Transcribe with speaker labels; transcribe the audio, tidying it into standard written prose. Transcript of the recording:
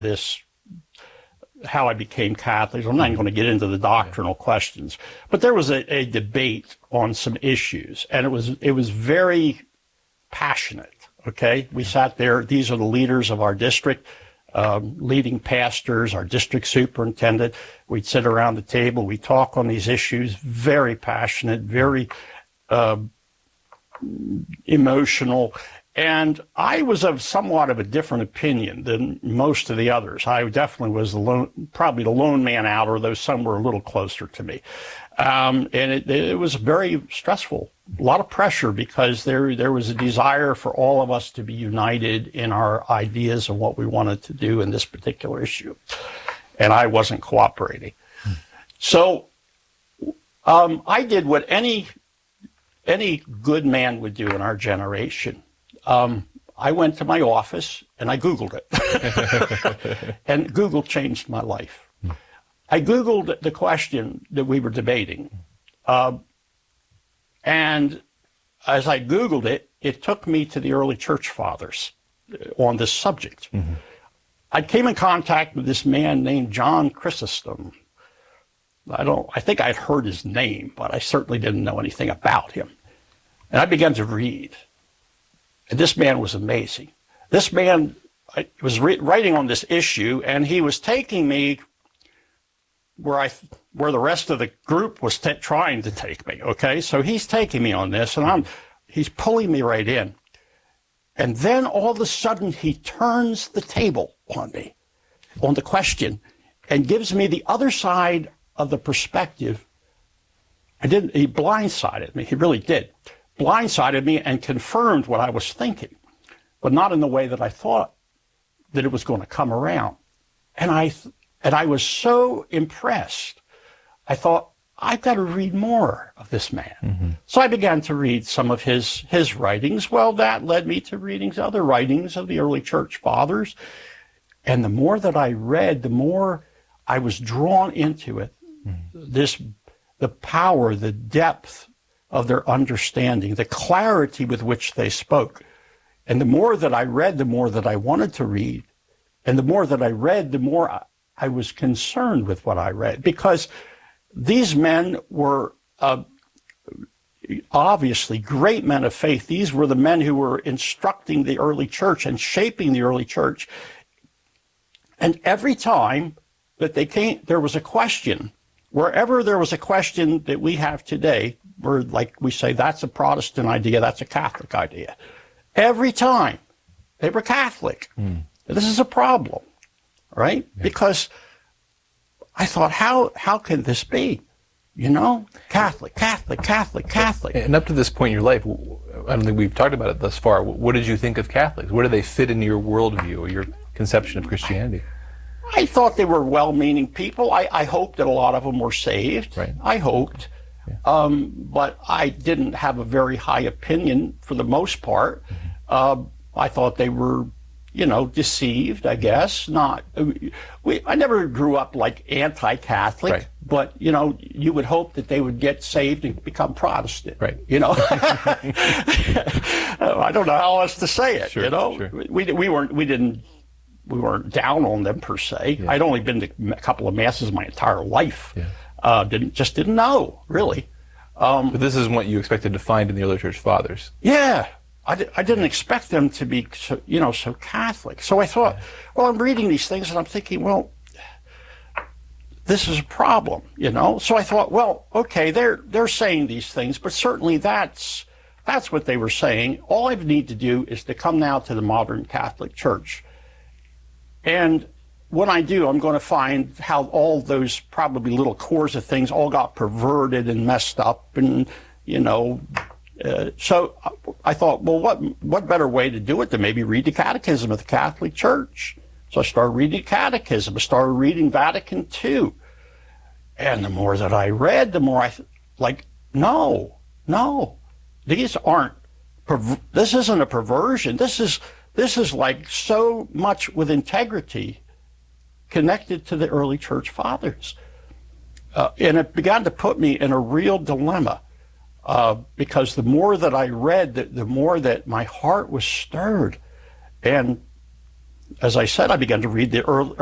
Speaker 1: this, how I became Catholic. I'm not even going to get into the doctrinal questions, but there was a debate on some issues, and it was very passionate. Okay, we sat there. These are the leaders of our district, leading pastors, our district superintendent. We'd sit around the table. We talk on these issues. Very passionate, very emotional. And I was of somewhat of a different opinion than most of the others. I definitely was probably the lone man out, or though some were a little closer to me. And it was very stressful, a lot of pressure, because there was a desire for all of us to be united in our ideas of what we wanted to do in this particular issue. And I wasn't cooperating. So I did what any good man would do in our generation. I went to my office and I Googled it. And Google changed my life. I Googled the question that we were debating. And as I Googled it, it took me to the early church fathers on this subject. Mm-hmm. I came in contact with this man named John Chrysostom. I think I'd heard his name, but I certainly didn't know anything about him. And I began to read. And this man was amazing. This man was writing on this issue, and he was taking me where the rest of the group was trying to take me. Okay, so he's taking me on this, and he's pulling me right in. And then all of a sudden, he turns the table on me, on the question, and gives me the other side of the perspective. He blindsided me. He really did. Blindsided me and confirmed what I was thinking, but not in the way that I thought that it was going to come around. And I was so impressed. I thought, I've got to read more of this man. Mm-hmm. So I began to read some of his writings. Well, that led me to reading other writings of the early church fathers. And the more that I read, the more I was drawn into it. Mm-hmm. The power, the depth of their understanding, the clarity with which they spoke. And the more that I read, the more that I wanted to read. And the more that I read, the more I was concerned with what I read. Because these men were obviously great men of faith. These were the men who were instructing the early church and shaping the early church. And every time that they came, there was a question. Wherever there was a question that we have today, where, like we say, that's a Protestant idea, that's a Catholic idea. Every time they were Catholic. Mm. This is a problem, right? Yeah. Because I thought, how can this be? You know, Catholic.
Speaker 2: And up to this point in your life, I don't think we've talked about it thus far. What did you think of Catholics? Where do they fit into your worldview or your conception of Christianity?
Speaker 1: I thought they were well-meaning people. I hoped that a lot of them were saved. Right. I hoped. Yeah. But I didn't have a very high opinion for the most part. Mm-hmm. I thought they were, deceived, I guess. I never grew up like anti-Catholic, right. But, you would hope that they would get saved and become Protestant,
Speaker 2: right.
Speaker 1: I don't know how else to say it,
Speaker 2: sure, Sure.
Speaker 1: We weren't down on them per se. Yeah. I'd only been to a couple of masses my entire life. Yeah. Didn't know, really.
Speaker 2: But this is what you expected to find in the early church fathers.
Speaker 1: Yeah. I didn't expect them to be so Catholic. So I thought, well, I'm reading these things and I'm thinking, well, this is a problem, So I thought, well, okay, they're saying these things, but certainly that's what they were saying. All I need to do is to come now to the modern Catholic Church. And when I do, I'm going to find how all those probably little cores of things all got perverted and messed up, and so I thought, well, what better way to do it than maybe read the Catechism of the Catholic Church? So I started reading the Catechism. I started reading Vatican II, and the more that I read, the more no, these aren't. This isn't a perversion. This is like so much with integrity connected to the early church fathers. And it began to put me in a real dilemma because the more that I read, the more that my heart was stirred. And as I said, I began to read the early,